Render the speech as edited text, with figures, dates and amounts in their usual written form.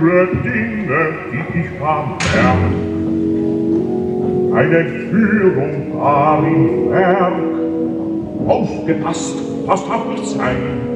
über Dinge, die ich vermerk. Eine Entführung war im Werk. Aufgepasst, passt auf mich sein.